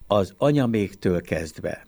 Az anyaméktől kezdve.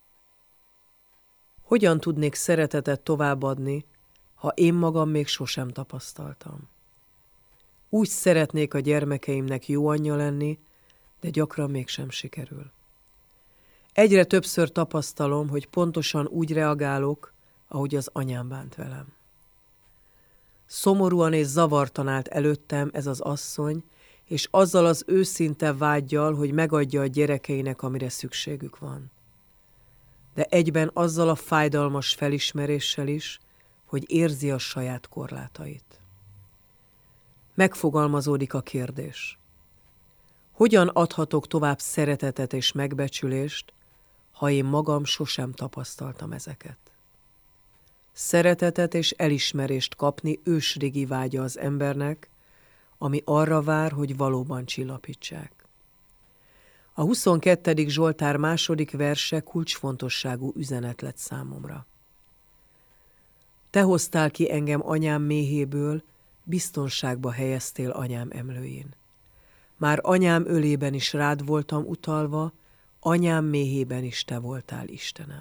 Hogyan tudnék szeretetet továbbadni, ha én magam még sosem tapasztaltam? Úgy szeretnék a gyermekeimnek jó anyja lenni, de gyakran mégsem sikerül. Egyre többször tapasztalom, hogy pontosan úgy reagálok, ahogy az anyám bánt velem. Szomorúan és zavartan állt előttem ez az asszony, és azzal az őszinte vággyal, hogy megadja a gyerekeinek, amire szükségük van. De egyben azzal a fájdalmas felismeréssel is, hogy érzi a saját korlátait. Megfogalmazódik a kérdés. Hogyan adhatok tovább szeretetet és megbecsülést, ha én magam sosem tapasztaltam ezeket? Szeretetet és elismerést kapni ősrégi vágya az embernek, ami arra vár, hogy valóban csillapítsák. A 22. Zsoltár második verse kulcsfontosságú üzenet lett számomra. Te hoztál ki engem anyám méhéből, biztonságba helyeztél anyám emlőjén. Már anyám ölében is rád voltam utalva, anyám méhében is te voltál, Istenem.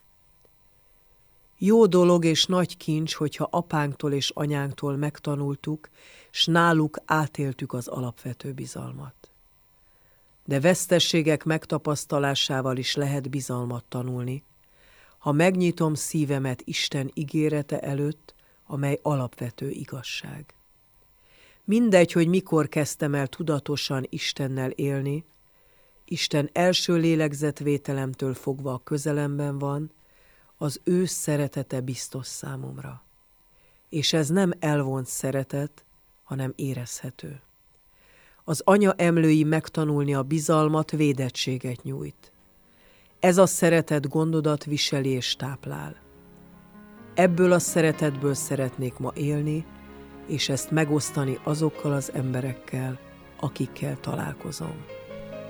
Jó dolog és nagy kincs, hogyha apánktól és anyánktól megtanultuk, s náluk átéltük az alapvető bizalmat. De veszteségek megtapasztalásával is lehet bizalmat tanulni, ha megnyitom szívemet Isten ígérete előtt, amely alapvető igazság. Mindegy, hogy mikor kezdtem el tudatosan Istennel élni, Isten első lélegzetvételemtől fogva a közelemben van, az ő szeretete biztos számomra. És ez nem elvont szeretet, hanem érezhető. Az anya emlői megtanulni a bizalmat, védettséget nyújt. Ez a szeretet gondodat viseli és táplál. Ebből a szeretetből szeretnék ma élni, és ezt megosztani azokkal az emberekkel, akikkel találkozom.